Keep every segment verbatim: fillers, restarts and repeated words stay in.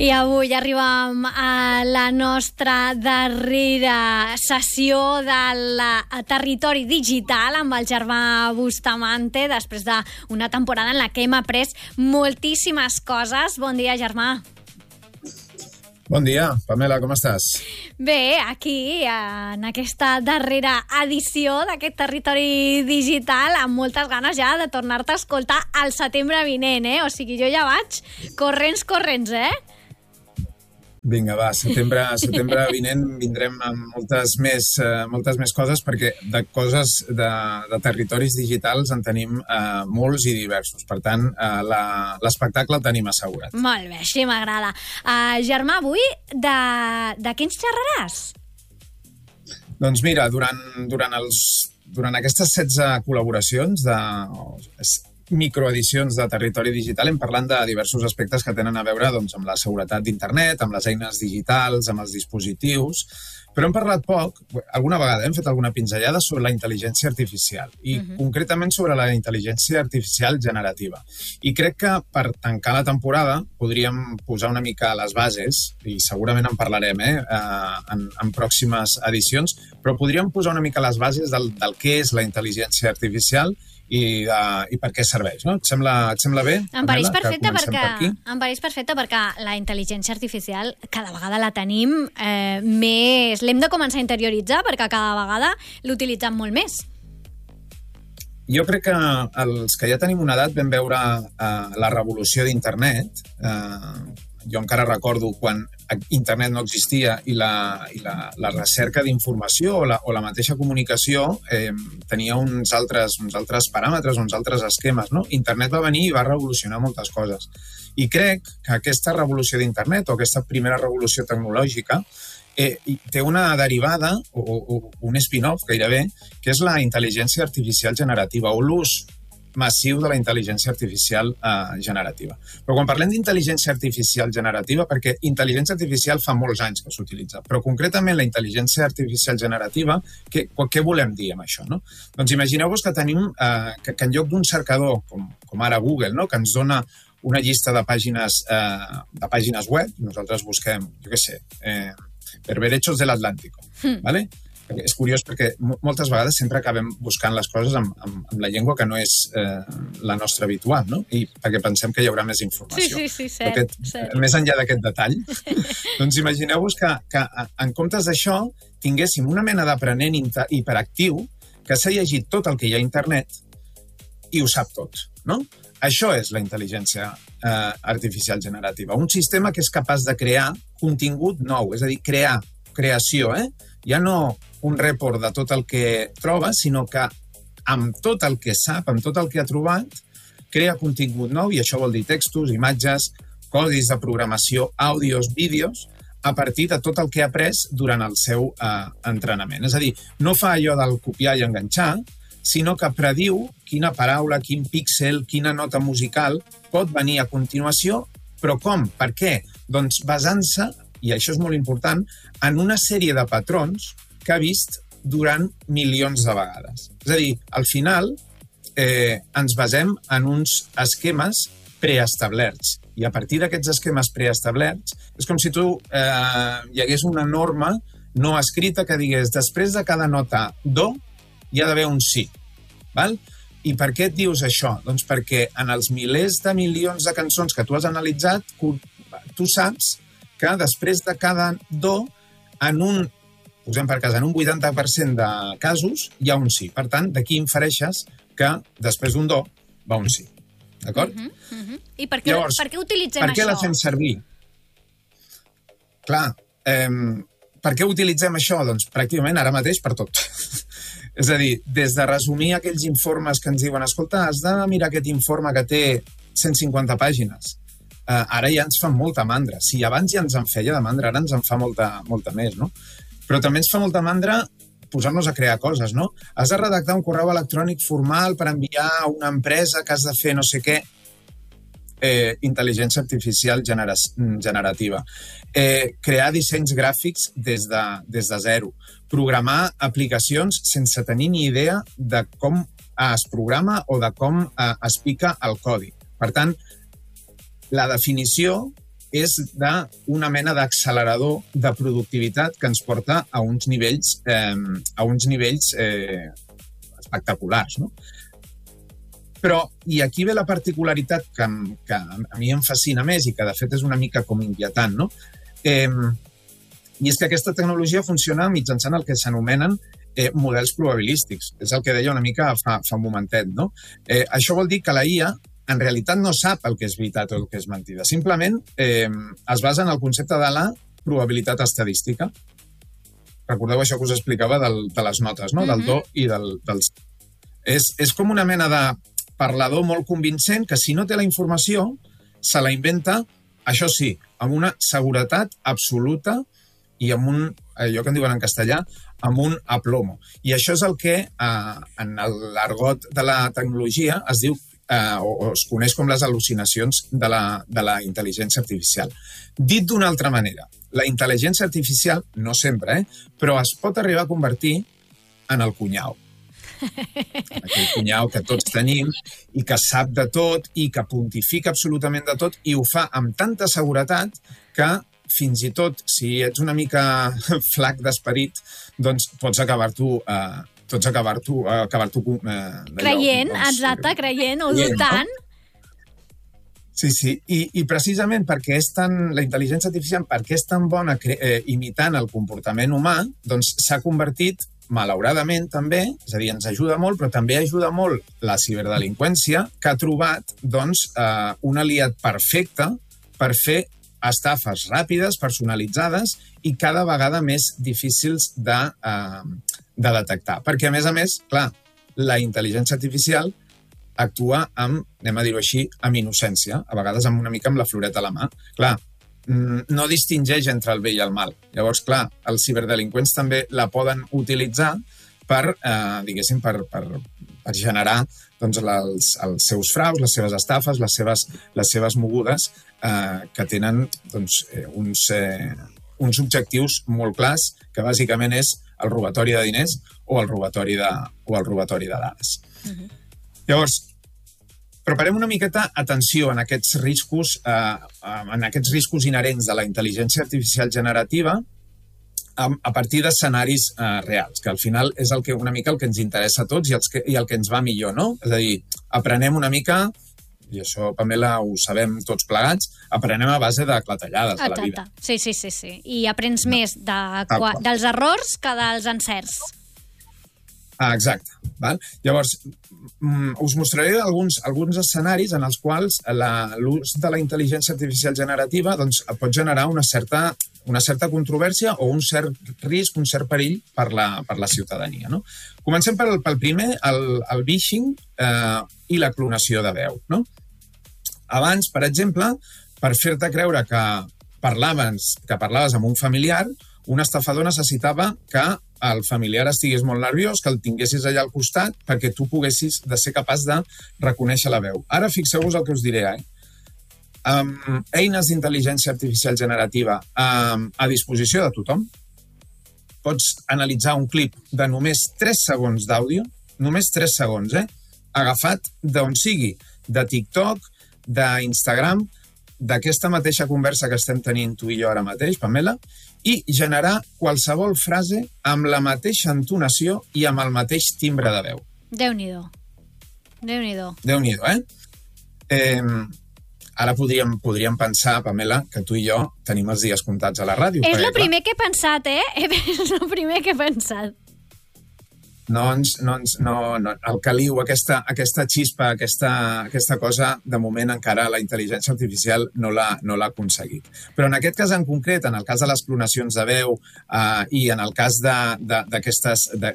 I avui arribem a la nostra darrera sessió del Territori Digital amb el Germà Bustamante, després d'una temporada en la que hem après moltíssimes coses. Bon dia, Germà. Bon dia, Pamela, com estàs? Bé, aquí, en aquesta darrera edició d'aquest Territori Digital, amb moltes ganes ja de tornar-te a escoltar al setembre vinent, eh? O sigui, jo ja vaig corrents, corrents, eh? Vinga, va, setembre, setembre vinent vindrem amb moltes més, eh, moltes més coses, perquè de coses de, de territoris digitals en tenim eh, molts i diversos. Per tant, eh, l'espectacle el tenim assegurat. Molt bé, així m'agrada. Uh, Germà, avui de, de què ens xerraràs? Doncs mira, durant, durant, els, durant aquestes setze col·laboracions de microedicions de Territori Digital hem parlat de diversos aspectes que tenen a veure doncs, amb la seguretat d'internet, amb les eines digitals, amb els dispositius, però hem parlat poc, alguna vegada hem fet alguna pinzellada sobre la intel·ligència artificial i uh-huh. concretament sobre la intel·ligència artificial generativa. I crec que per tancar la temporada podríem posar una mica les bases, i segurament en parlarem eh, en, en pròximes edicions, però podríem posar una mica les bases del, del què és la intel·ligència artificial I, uh, i per què serveix, no? Et sembla, et sembla bé? Em pareix perfecte perquè, em pareix perfecte perquè la intel·ligència artificial cada vegada la tenim eh, més... L'hem de començar a interioritzar perquè cada vegada l'utilitzem molt més. Jo crec que els que ja tenim una edat vam veure uh, la revolució d'internet. Uh, jo encara recordo quan internet no existia i la, i la, la recerca d'informació o, la, o la mateixa comunicació eh, tenia uns altres, uns altres paràmetres, uns altres esquemes, no? Internet va venir i va revolucionar moltes coses. I crec que aquesta revolució d'internet o aquesta primera revolució tecnològica eh, té una derivada o, o un spin-off gairebé, que és la intel·ligència artificial generativa o l'ús massiu de la intel·ligència artificial eh, generativa. Però quan parlem d'intel·ligència artificial generativa, perquè intel·ligència artificial fa molts anys que s'utilitza, però concretament la intel·ligència artificial generativa, què, què volem dir amb això? No? Doncs imagineu-vos que tenim, eh, que, que en lloc d'un cercador, com, com ara Google, no? que ens dona una llista de pàgines, eh, de pàgines web, nosaltres busquem, jo què sé, eh, berberechos de l'Atlántico, mm. ¿vale? És curiós perquè moltes vegades sempre acabem buscant les coses amb, amb, amb la llengua que no és eh, la nostra habitual, no? I perquè pensem que hi haurà més informació. Sí, sí, sí, cert, aquest, cert. Més enllà d'aquest detall, doncs imagineu-vos que, que en comptes d'això tinguéssim una mena d'aprenent hiperactiu que s'ha llegit tot el que hi ha a internet i ho sap tot, no? Això és la intel·ligència eh, artificial generativa. Un sistema que és capaç de crear contingut nou, és a dir, crear, creació, eh? Ja no un report de tot el que troba, sinó que amb tot el que sap, amb tot el que ha trobat, crea contingut nou, i això vol dir textos, imatges, codis de programació, àudios, vídeos, a partir de tot el que ha après durant el seu eh, entrenament. És a dir, no fa allò del copiar i enganxar, sinó que prediu quina paraula, quin píxel, quina nota musical pot venir a continuació, però com? Per què? Doncs basant-se, i això és molt important, en una sèrie de patrons que ha vist durant milions de vegades. És a dir, al final eh, ens basem en uns esquemes preestablerts. I a partir d'aquests esquemes preestablerts és com si tu eh, hi hagués una norma no escrita que digués després de cada nota do hi ha d'haver un sí. Val? I per què et dius això? Doncs perquè en els milers de milions de cançons que tu has analitzat, tu saps que després de cada do, en un, posem per cas, en un vuitanta per cent de casos, hi ha un sí. Per tant, d'aquí infereixes que després d'un do va un sí. D'acord? Uh-huh, uh-huh. I per què, Llavors, per què utilitzem per això? Per què la fem servir? Clar, eh, per què utilitzem això? Doncs pràcticament ara mateix per tot. És a dir, des de resumir aquells informes que ens diuen escolta, has de mirar aquest informe que té cent cinquanta pàgines. Uh, ara ja ens fa molta mandra. Si abans ja ens en feia de mandra, ara ens en fa molta, molta més, no? Però també ens fa molta mandra posar-nos a crear coses, no? Has de redactar un correu electrònic formal per enviar a una empresa que has de fer no sé què. Eh, intel·ligència artificial genera generativa. Eh, crear dissenys gràfics des de, des de zero. Programar aplicacions sense tenir ni idea de com es programa o de com eh, es pica el codi. Per tant, la definició és d'una mena d'accelerador de productivitat que ens porta a uns nivells, eh, a uns nivells eh, espectaculars, no? Però, i aquí ve la particularitat que, que a mi em fascina més i que de fet és una mica com inquietant, no? Eh, I és que aquesta tecnologia funciona mitjançant el que s'anomenen eh, models probabilístics. És el que deia una mica fa, fa un momentet, no? Eh, això vol dir que la I A en realitat no sap el que és veritat o el que és mentida. Simplement eh, es basa en el concepte de la probabilitat estadística. Recordeu això que us explicava del, de les notes, no? Mm-hmm. Del do i del... del... És, és com una mena de parlador molt convincent que si no té la informació se la inventa, això sí, amb una seguretat absoluta i amb un, allò que en diuen en castellà, amb un aplomo. I això és el que eh, en l'argot de la tecnologia es diu eh, o, o es coneix com les al·lucinacions de la, de la intel·ligència artificial. Dit d'una altra manera, la intel·ligència artificial, no sempre, eh, però es pot arribar a convertir en el cunyau. Aquell cunyau que tots tenim i que sap de tot i que pontifica absolutament de tot i ho fa amb tanta seguretat que fins i tot, si ets una mica flac d'esperit, doncs pots acabar-t'ho eh, pots acabar-t'ho acabar-t'ho eh, creient, doncs, exacte, creient o dubtant. No? Sí, sí, I, i precisament perquè és tan, la intel·ligència artificial, perquè és tan bona eh, imitant el comportament humà, doncs s'ha convertit, malauradament també, és a dir, ens ajuda molt, però també ajuda molt la ciberdelinqüència, que ha trobat doncs, eh, un aliat perfecte per fer estafes ràpides, personalitzades i cada vegada més difícils de, eh, de detectar. Perquè, a més a més, clar, la intel·ligència artificial actua amb, anem a dir-ho així, amb innocència, a vegades amb una mica amb la floreta a la mà. Clar, no distingeix entre el bé i el mal. Llavors, clar, els ciberdelinqüents també la poden utilitzar per, eh, diguéssim, per, per, per generar doncs, els, els seus fraus, les seves estafes, les seves, les seves mogudes, eh, que tenen doncs, eh, uns, eh, uns objectius molt clars, que bàsicament és el robatori de diners o el robatori de, o el robatori de dades. Uh-huh. Llavors, preparem una miqueta atenció en aquests riscos, eh, en aquests riscos inherents de la intel·ligència artificial generativa a, a partir d'escenaris eh, reals, que al final és el que, una mica el que ens interessa a tots i, els que, i el que ens va millor, no? És a dir, aprenem una mica, i això, Pamela, ho sabem tots plegats, aprenem a base de clatellades a la vida. Sí, sí, sí, sí. I aprens no. més de, qua, dels errors que dels encerts. Ah, exacte. Val? Llavors, us mostraré alguns, alguns escenaris en els quals l'ús de la intel·ligència artificial generativa doncs, pot generar una certa, una certa controvèrsia o un cert risc, un cert perill per la, per la ciutadania. No? Comencem pel, pel primer, el, el phishing eh, i la clonació de veu. No? Abans, per exemple, per fer-te creure que parlaves, que parlaves amb un familiar, un estafador necessitava que el familiar estigués molt nerviós, que el tinguessis allà al costat perquè tu poguessis de ser capaç de reconèixer la veu. Ara fixeu-vos el que us diré. Eh? Um, eines d'intel·ligència artificial generativa um, a disposició de tothom. Pots analitzar un clip de només tres segons d'àudio, només tres segons, eh? Agafat d'on sigui, de TikTok, d'Instagram, d'aquesta mateixa conversa que estem tenint tu i jo ara mateix, Pamela, i generar qualsevol frase amb la mateixa entonació i amb el mateix timbre de veu. Déu-n'hi-do. Déu-n'hi-do. Déu-n'hi-do, eh? eh? Ara podríem, podríem pensar, Pamela, que tu i jo tenim els dies comptats a la ràdio. És el primer que he pensat, eh? És el primer que he pensat. No ens, no ens, no, no, el caliu, aquesta, aquesta xispa, aquesta, aquesta cosa, de moment encara la intel·ligència artificial no l'ha no l'ha aconseguit. Però en aquest cas en concret, en el cas de les clonacions de veu eh, i en el cas d'aquest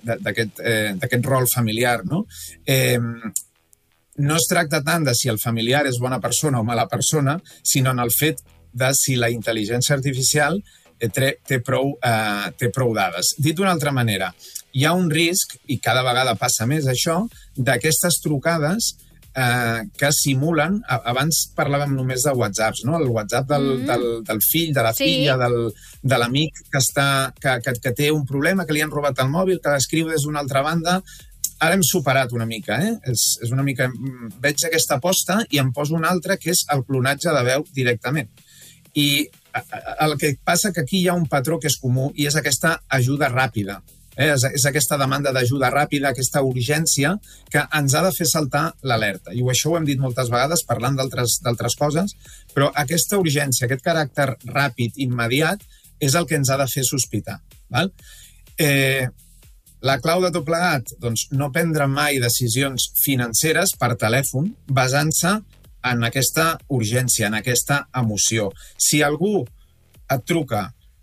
eh, rol familiar, no? Eh, no es tracta tant de si el familiar és bona persona o mala persona, sinó en el fet de si la intel·ligència artificial té, té, prou, eh, té prou dades. Dit d'una altra manera, hi ha un risc, i cada vegada passa més això, d'aquestes trucades eh, que simulen... Abans parlàvem només de WhatsApps, no? El WhatsApp del, mm. del, del fill, de la sí. filla, del, de l'amic que, està, que, que, que té un problema, que li han robat el mòbil, que l'escriu des d'una altra banda. Ara hem superat una mica, eh? És, és una mica... Veig aquesta aposta i em poso una altra, que és el clonatge de veu directament. I el que passa que aquí hi ha un patró que és comú i és aquesta ajuda ràpida. Eh? És, és aquesta demanda d'ajuda ràpida, aquesta urgència que ens ha de fer saltar l'alerta. I això ho hem dit moltes vegades parlant d'altres coses, però aquesta urgència, aquest caràcter ràpid, immediat, és el que ens ha de fer sospitar. Val? Eh, la clau de tot plegat, doncs, no prendre mai decisions financeres per telèfon basant-se en aquesta urgència, en aquesta emoció. Si algú et truca